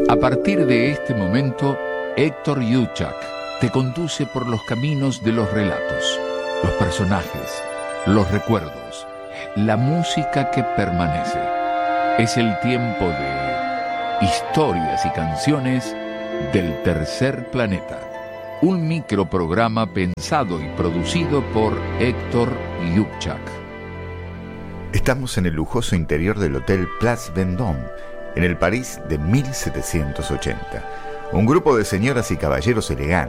A partir de este momento, Héctor Yuchak te conduce por los caminos de los relatos, los personajes, los recuerdos, la música que permanece. Es el tiempo de historias y canciones del tercer planeta. Un microprograma pensado y producido por Héctor Yuchak. Estamos en el lujoso interior del Hotel Place Vendôme, en el París de 1780. Un grupo de señoras y caballeros elegantes